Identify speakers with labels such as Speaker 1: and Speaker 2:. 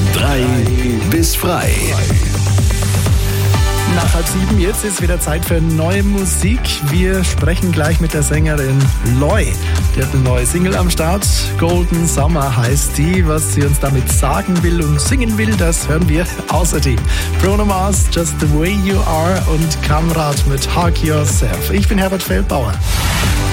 Speaker 1: 3 bis frei.
Speaker 2: Nach 6:30, jetzt ist wieder Zeit für neue Musik. Wir sprechen gleich mit der Sängerin Loi. Die hat eine neue Single am Start. Golden Summer heißt die. Was sie uns damit sagen will und singen will, das hören wir außerdem. Bruno Mars, Just the Way You Are und Kamrat mit Hug Yourself. Ich bin Herbert Feldbauer.